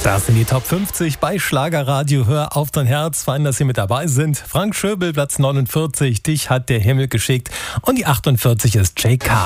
Das sind die Top 50 bei Schlagerradio. Hör auf dein Herz. Fein, dass Sie mit dabei sind. Frank Schöbel, Platz 49. Dich hat der Himmel geschickt. Und die 48 ist J.K.